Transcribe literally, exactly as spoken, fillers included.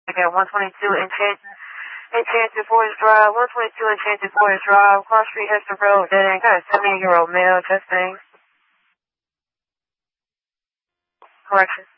Again, one twenty-two Enchanted, Enchanted Forest Drive, one twenty-two Enchanted Forest Drive, Cross Street, Hester Road, dead end. Got a seventy-year-old male, testing. Correction.